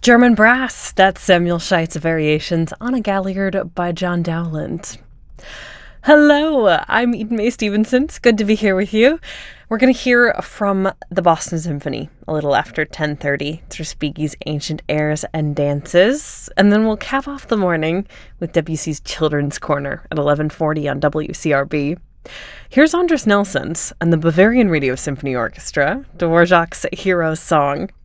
German Brass, that's Samuel Scheitz Variations on a Galliard by John Dowland. Hello, I'm Eden Mae Stevenson. It's good to be here with you. We're going to hear from the Boston Symphony a little after 10:30 through Spiegel's Ancient Airs and Dances, and then we'll cap off the morning with Debussy's Children's Corner at 11:40 on WCRB. Here's Andris Nelsons and the Bavarian Radio Symphony Orchestra, Dvorak's Hero's Song.